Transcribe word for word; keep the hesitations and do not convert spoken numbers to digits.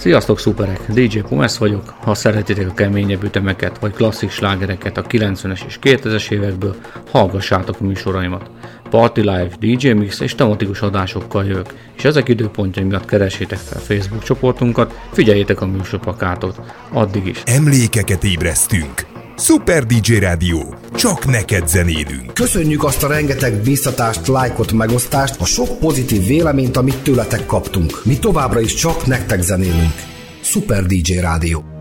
Sziasztok szuperek, dé dzsé Pumes vagyok. Ha szeretitek a keményebb ütemeket vagy klasszik slágereket a kilencvenes és kétezres évekből, hallgassátok a műsoraimat. Party Live, dé dzsé Mix és tematikus adásokkal jövök, és ezek időpontjai miatt keressétek fel Facebook csoportunkat, figyeljétek a műsorplakátot. Addig is. Emlékeket ébresztünk. Szuper dé dzsé Rádió, csak neked zenélünk. Köszönjük azt a rengeteg bíztatást, lájkot, megosztást, a sok pozitív véleményt, amit tőletek kaptunk. Mi továbbra is csak nektek zenélünk. Szuper dé dzsé Rádió.